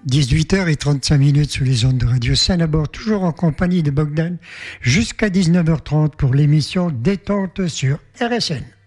18h35 sur les ondes de Radio Seine, à bord, toujours en compagnie de Bogdan, jusqu'à 19h30 pour l'émission Détente sur RSN.